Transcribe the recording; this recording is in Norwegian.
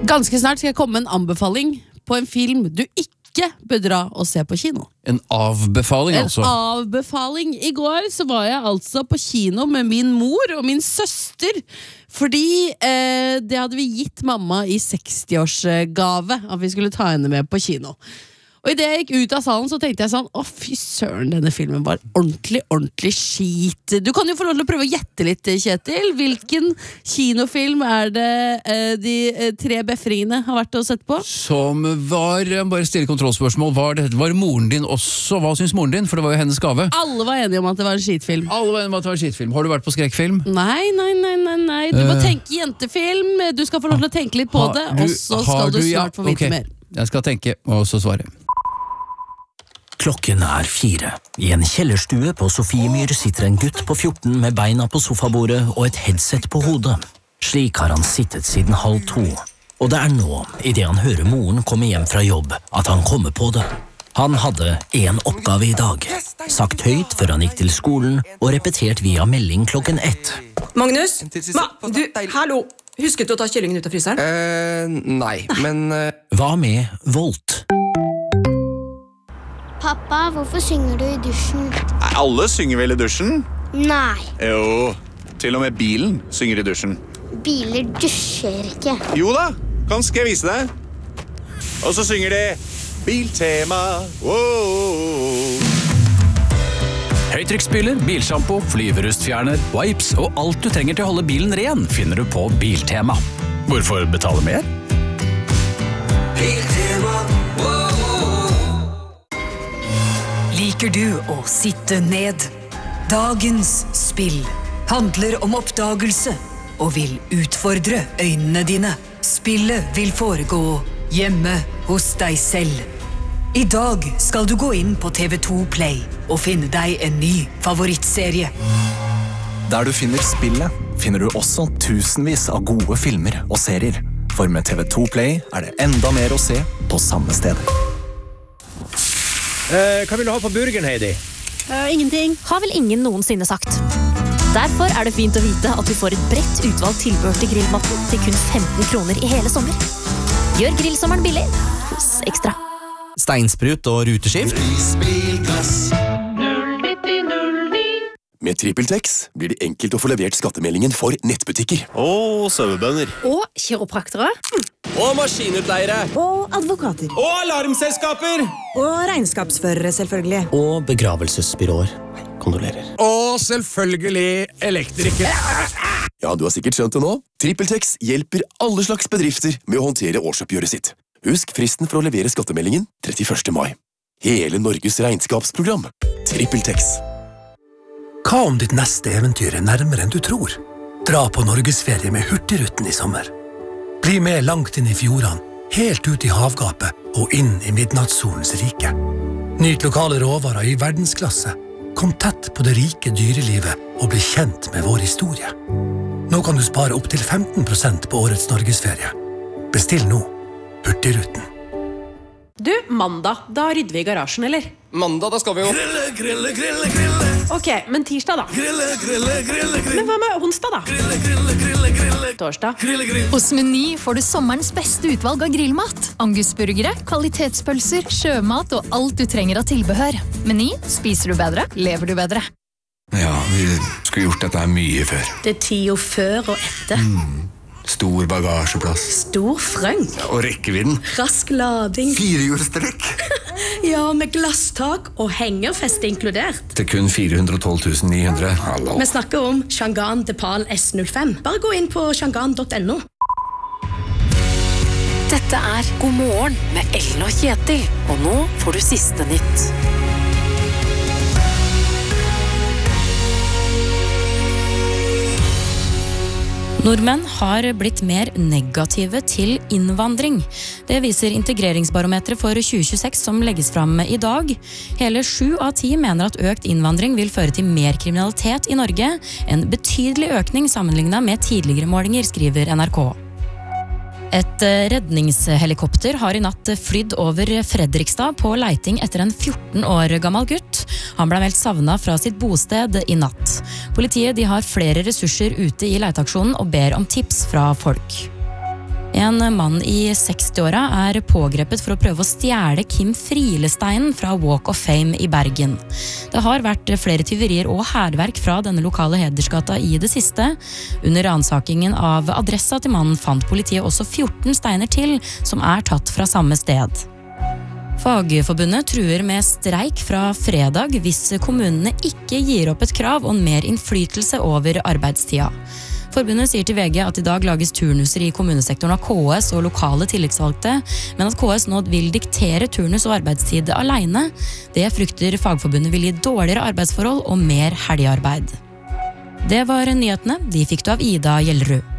Ganske snart skal jeg komme med en anbefaling på en film du ikke bør dra og se på kino. En avbefaling, altså? En avbefaling. I går så var jeg altså på kino med min mor og min søster, fordi det hadde vi gitt mamma i 60-årsgave, at vi skulle ta henne med på kino. Og i det jeg gikk ut av salen så tenkte jeg sånn, fy søren, denne filmen var ordentlig skit. Du kan jo få lov til å prøve å gjette litt, Kjetil. Hvilken kinofilm er det de 3 befringene har vært og sett på? Som var, bare stille kontrollspørsmål, var moren din også? Hva synes moren din? For det var jo hennes gave. Alle var enige om at det var en skitfilm. Alle var enige om at det var en skitfilm. Har du vært på skrekkfilm? Nei. Du må tenke jentefilm. Du skal få lov til å tenke litt på det, og så skal du snart få vite mer. Jeg skal tenke, og så svare. Klokken 4. I en kjellerstue på Sofiemyr sitter en gutt på 14 med beina på sofabordet og et headset på hodet. Slik har han sittet siden 1:30. Og det er nå, i det han hører moren komme hjem fra jobb, at han kommer på det. Han hadde en oppgave i dag. Sagt høyt før han gikk til skolen, og repetert via melding klokken 1. Magnus? Hallo! Husket du å ta kyllingen ut av fryseren? Nei, men... Hva med Volt? Pappa, hvorfor synger du i dusjen? Alle synger vel i dusjen? Nei. Jo, til og med bilen synger i dusjen. Biler dusjer ikke. Jo da, skal jeg vise deg. Og så synger de Biltema. Wow. Høytrykksspyler, bilshampoo, flyverustfjerner, wipes og alt du trenger til å holde bilen ren finner du på Biltema. Hvorfor betale mer? Biltema. Liker du å sitte ned? Dagens spill handler om oppdagelse og vil utfordre øynene dine. Spillet vil foregå hjemme hos deg selv. I dag skal du gå inn på TV2 Play og finne deg en ny favorittserie. Der du finner spillet, finner du også tusenvis av gode filmer og serier. For med TV2 Play er det enda mer å se på samme sted. Hva vil du ha på burgeren, Heidi? Ingenting. Har vel ingen noensinne sagt. Derfor er det fint å vite at du får et bredt utvalgt tilbehør til grillmaten til kun 15 kroner i hele sommer. Gjør grillsommeren billig hos Ekstra. Steinsprut og ruteskift. Med TrippelTex blir det enkelt å få levert skattemeldingen for nettbutikker. Og sauebønder. Og kiropraktere. Og maskinutleiere. Og advokater. Og alarmselskaper. Og regnskapsførere, selvfølgelig. Og begravelsesbyråer. Kondolerer. Og selvfølgelig elektrikere. Ja, du har sikkert skjønt det nå. TrippelTex hjelper alle slags bedrifter med å håndtere årsoppgjøret sitt. Husk fristen for å levere skattemeldingen 31. mai. Hele Norges regnskapsprogram. TrippelTex. Hva om ditt neste eventyr er nærmere enn du tror? Dra på Norgesferie med Hurtigruten i sommer. Bli med langt inn i fjordene, helt ut i havgapet og inn i midnattssolens rike. Nyt lokale råvarer i verdensklasse. Kom tett på det rike dyrelivet og bli kjent med vår historie. Nå kan du spare opp til 15% på årets Norgesferie. Bestill nå. Hurtigruten. Du, mandag, da rydder vi i garasjen, eller? Mandag, da skal vi jo... Grille. Ok, men tirsdag da? Grille. Men hva med onsdag da? Grille. Torsdag? Hos Meny får du sommerens beste utvalg av grillmat. Angusburgere, kvalitetspølser, sjømat og alt du trenger av tilbehør. Meny, spiser du bedre, lever du bedre. Ja, vi skulle gjort dette her mye før. Det er tida før og etter. Stor bagasjeplass. Stor frøng. Og rekkevidden. Rask lading. 4-hjulstrekk. Ja, med glasstak og hengerfeste inkludert. Til kun 412 900. Hallo. Vi snakker om Changan Depal S05. Bare gå inn på changan.no. Dette er God morgen med Ellen og Kjetil. Og nå får du siste nytt. Nordmenn har blitt mer negative til innvandring. Det viser integreringsbarometeret for 2026 som legges fram i dag. Hele 7 av 10 mener at økt innvandring vil føre til mer kriminalitet i Norge. En betydelig økning sammenlignet med tidligere målinger, skriver NRK. Et redningshelikopter har i natt flydd over Fredrikstad på leiting etter en 14 år gammel gutt. Han ble meldt savnet fra sitt bosted i natt. Politiet har flere ressurser ute i leiteaksjonen og ber om tips fra folk. En mann i 60-åra pågrepet for å prøve å stjele Kim Friele-steinen fra Walk of Fame i Bergen. Det har vært flere tyverier og hærverk fra denne lokale hedersgata i det siste. Under ransakingen av adressa til mannen fant politiet også 14 steiner til som tatt fra samme sted. Fagforbundet truer med streik fra fredag hvis kommunene ikke gir opp et krav om mer innflytelse over arbeidstida. Forbundet sier til VG at i dag lages turnuser i kommunesektoren av KS og lokale tillitsvalgte, men at KS nå vil diktere turnus og arbeidstid alene. Det frykter Fagforbundet vil gi dårligere arbeidsforhold og mer helgearbeid. Det var nyhetene. De fikk du av Ida Gjellerud.